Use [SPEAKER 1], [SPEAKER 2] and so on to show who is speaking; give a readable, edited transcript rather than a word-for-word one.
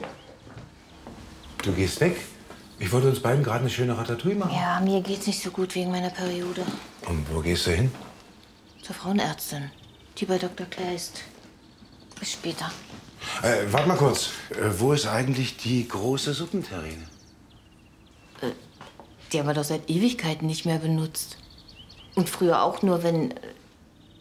[SPEAKER 1] Du gehst weg? Ich wollte uns beiden gerade eine schöne Ratatouille machen.
[SPEAKER 2] Ja, mir geht's nicht so gut wegen meiner Periode.
[SPEAKER 1] Und wo gehst du hin?
[SPEAKER 2] Zur Frauenärztin, die bei Dr. Claire ist. Bis später.
[SPEAKER 1] Warte mal kurz. Wo ist eigentlich die große Suppenterrine?
[SPEAKER 2] Die haben wir doch seit Ewigkeiten nicht mehr benutzt. Und früher auch nur, wenn